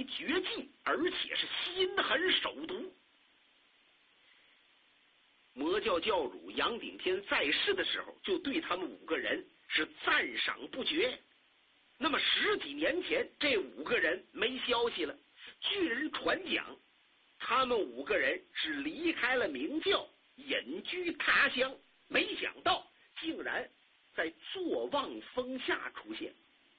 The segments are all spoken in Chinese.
绝技，而且是心狠手毒。魔教教主杨顶天在世的时候，就对他们5个人是赞赏不绝。那么10几年前，这5个人没消息了，据人传讲，他们5个人是离开了明教，隐居他乡，没想到竟然在坐望峰下出现。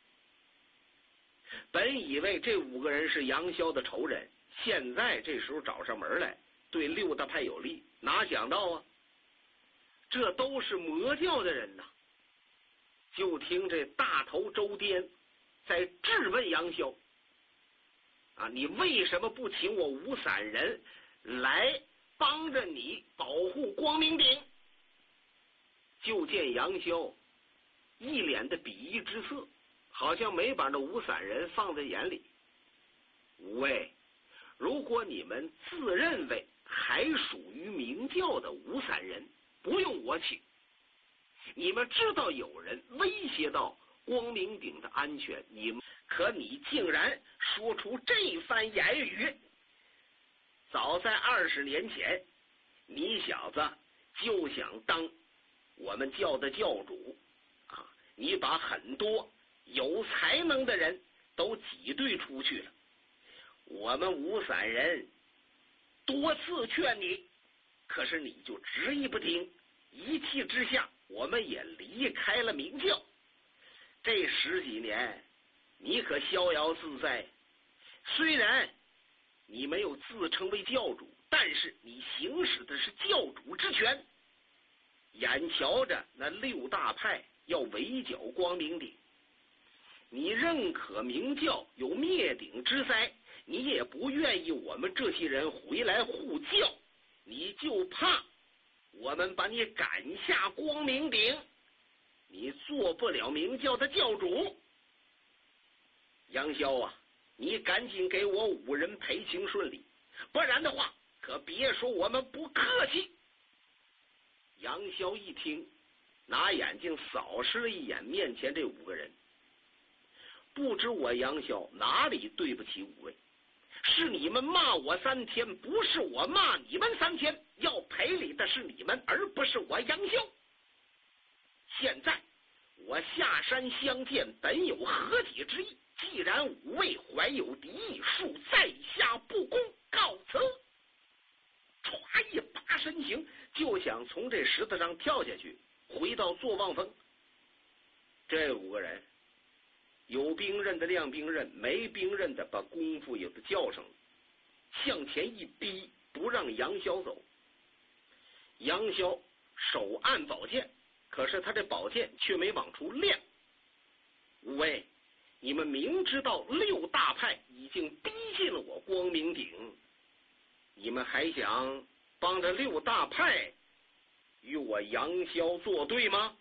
本以为这5个人是杨逍的仇人，现在这时候找上门来，对6大派有利，哪想到啊，这都是魔教的人呐！就听这大头周颠在质问杨逍啊，你为什么不请我五散人来帮着你保护光明顶？就见杨逍一脸的鄙夷之色，好像没把那五散人放在眼里。五位，如果你们自认为还属于明教的五散人，不用我请。你们知道有人威胁到光明顶的安全，可你竟然说出这番言语。早在20年前，你小子就想当我们教的教主啊！你把很多有才能的人都挤兑出去了。我们五散人多次劝你，可是你就执意不听。一气之下，我们也离开了明教。这10几年，你可逍遥自在。虽然你没有自称为教主，但是你行使的是教主之权。眼瞧着那6大派要围剿光明顶，你认可明教有灭顶之灾，你也不愿意我们这些人回来护教，你就怕我们把你赶下光明顶，你做不了明教的教主。杨逍啊，你赶紧给我5人赔情顺利，不然的话可别说我们不客气。杨逍一听，拿眼睛扫视了一眼面前这5个人，不知我杨逍哪里对不起5位，是你们骂我3天，不是我骂你们3天，要赔礼的是你们，而不是我杨逍。现在我下山相见，本有和解之意，既然5位怀有敌意，恕在下不恭，告辞。歘一拔身形，就想从这石头上跳下去，回到坐望峰。这5个人有兵刃的亮兵刃，没兵刃的把功夫有的叫上了，向前一逼，不让杨逍走。杨逍手按宝剑，可是他这宝剑却没往出亮。5位，你们明知道6大派已经逼近了我光明顶，你们还想帮着6大派与我杨逍作对吗？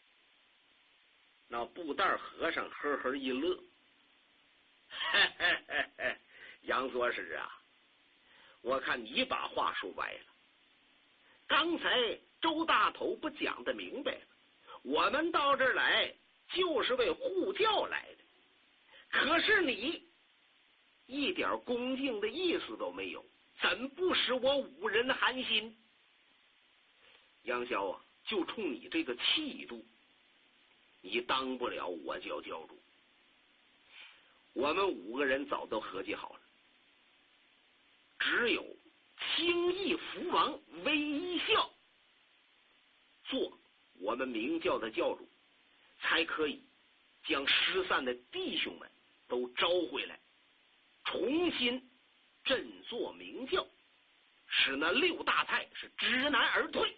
那布袋和尚呵呵一乐，嘿嘿嘿嘿，杨左使啊，我看你把话说歪了。刚才周大头不讲得明白了，我们到这儿来就是为护教来的，可是你一点恭敬的意思都没有，怎不使我5人寒心？杨逍啊，就冲你这个气度，你当不了我教教主。我们5个人早都合计好了，只有轻易福王韦一笑做我们明教的教主，才可以将失散的弟兄们都招回来，重新振作明教，使那6大派是知难而退。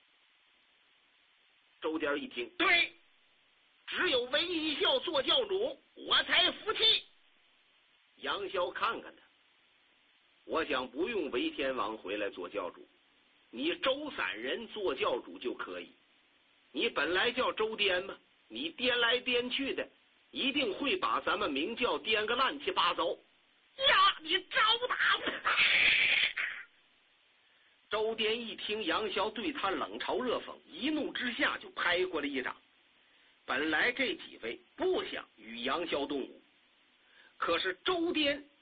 周颠一听，对，只有韦一笑做教主，我才服气。杨逍看看他，我想不用韦天王回来做教主，你周散人做教主就可以。你本来叫周颠嘛，你颠来颠去的，一定会把咱们明教颠个乱七八糟。呀，你招打我！周颠一听杨逍对他冷嘲热讽，一怒之下就拍过来一掌。本来这几位不想与杨逍动武，可是周颠